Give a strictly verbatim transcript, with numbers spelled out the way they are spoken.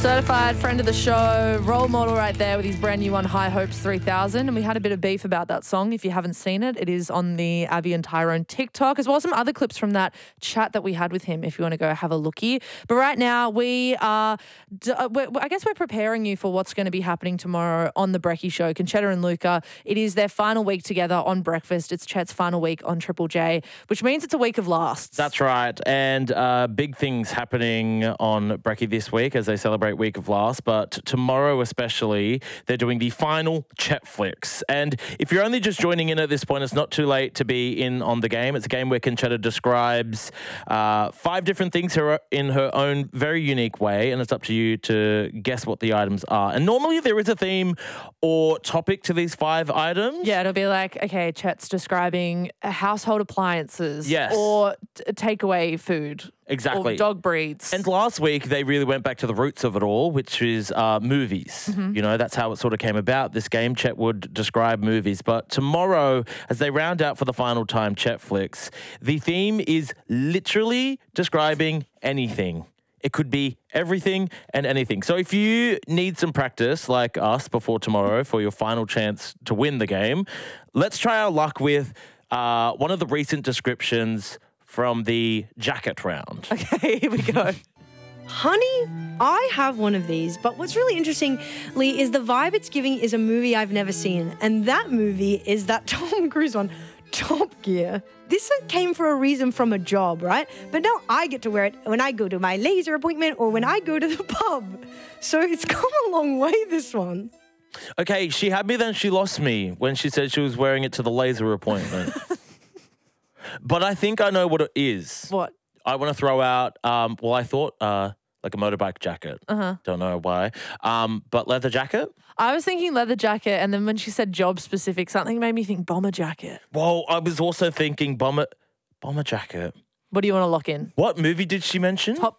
Certified friend of the show, role model right there with his brand new one, High Hopes three thousand. And we had a bit of beef about that song. If you haven't seen it, it is on the Abby and Tyrone TikTok, as well as some other clips from that chat that we had with him if you want to go have a lookie. But right now, we are, we're, I guess we're preparing you for what's going to be happening tomorrow on The Brekkie Show. Conchetta and Luca, it is their final week together on breakfast. It's Chet's final week on Triple J, which means it's a week of lasts. That's right. And uh, big things happening on Brekkie this week as they celebrate Week of Last. But tomorrow especially, they're doing the final Chet Flicks. And if you're only just joining in at this point, it's not too late to be in on the game. It's a game where Conchetta describes uh, five different things her, in her own very unique way, and it's up to you to guess what the items are. And normally there is a theme or topic to these five items. Yeah, it'll be like, okay, Chet's describing household appliances. Yes. Or t- takeaway food. Exactly. Or dog breeds. And last week, they really went back to the roots of it all, which is uh, movies. Mm-hmm. You know, that's how it sort of came about. This game, Chet would describe movies. But tomorrow, as they round out for the final time Chet Flicks, the theme is literally describing anything. It could be everything and anything. So if you need some practice, like us, before tomorrow for your final chance to win the game, let's try our luck with uh, one of the recent descriptions from the jacket round. Okay, here we go. Honey, I have one of these, but what's really interesting, Lee, is the vibe it's giving is a movie I've never seen, and that movie is that Tom Cruise one, Top Gear. This came for a reason from a job, right? But now I get to wear it when I go to my laser appointment or when I go to the pub. So it's come a long way, this one. Okay, she had me, then she lost me when she said she was wearing it to the laser appointment. But I think I know what it is. What? I want to throw out, um, well, I thought uh, like a motorbike jacket. Uh-huh. Don't know why. Um, but leather jacket? I was thinking leather jacket, and then when she said job specific, something made me think bomber jacket. Well, I was also thinking bomber bomber jacket. What do you want to lock in? What movie did she mention? Top